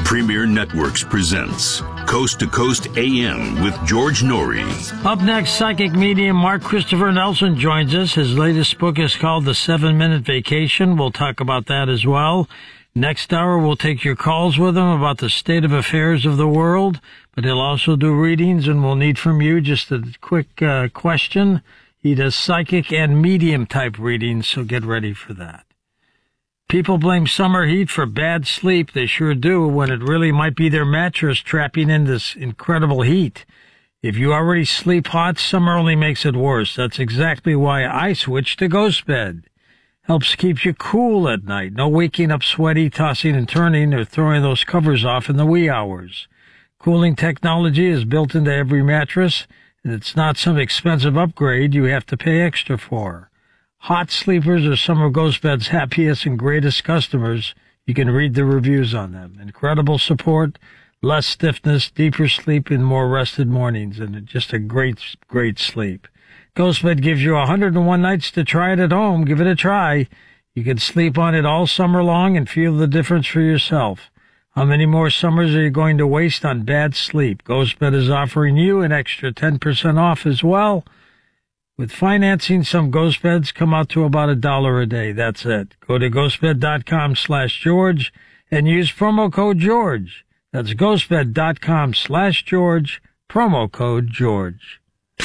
Premier Networks presents Coast to Coast AM with George Norrie. Up next, psychic medium Mark Christopher Nelson joins us. His latest book is called The 7-Minute Vacation. We'll talk about that as well. Next hour, we'll take your calls with him about the state of affairs of the world, but he'll also do readings, and we'll need from you just a quick question. He does psychic and medium type readings, so get ready for that. People blame summer heat for bad sleep. They sure do, when it really might be their mattress trapping in this incredible heat. If you already sleep hot, summer only makes it worse. That's exactly why I switched to Ghost Bed. Helps keep you cool at night. No waking up sweaty, tossing and turning, or throwing those covers off in the wee hours. Cooling technology is built into every mattress, and it's not some expensive upgrade you have to pay extra for. Hot sleepers are some of Ghost Bed's happiest and greatest customers. You can read the reviews on them. Incredible support, less stiffness, deeper sleep, and more rested mornings, and just a great, great sleep. GhostBed gives you 101 nights to try it at home. Give it a try. You can sleep on it all summer long and feel the difference for yourself. How many more summers are you going to waste on bad sleep? GhostBed is offering you an extra 10% off as well. With financing, some GhostBeds come out to about $1 a day. That's it. Go to ghostbed.com/George and use promo code George. That's ghostbed.com/George, promo code George.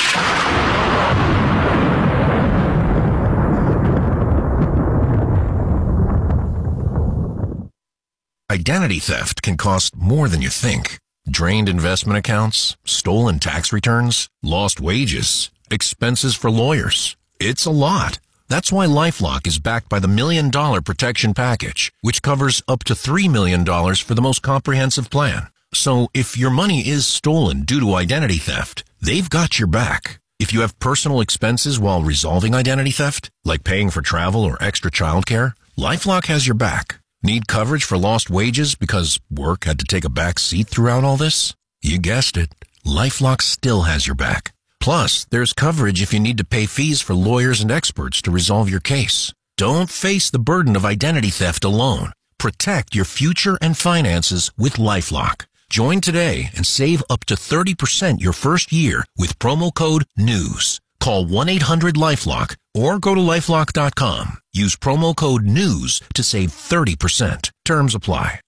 Identity theft can cost more than you think. Drained investment accounts, stolen tax returns, lost wages, expenses for lawyers. It's a lot. That's why LifeLock is backed by the $1 Million Protection Package, which covers up to $3 million for the most comprehensive plan. So if your money is stolen due to identity theft, they've got your back. If you have personal expenses while resolving identity theft, like paying for travel or extra childcare, LifeLock has your back. Need coverage for lost wages because work had to take a back seat throughout all this? You guessed it. LifeLock still has your back. Plus, there's coverage if you need to pay fees for lawyers and experts to resolve your case. Don't face the burden of identity theft alone. Protect your future and finances with LifeLock. Join today and save up to 30% your first year with promo code NEWS. Call 1-800-LifeLock or go to lifelock.com. Use promo code NEWS to save 30%. Terms apply.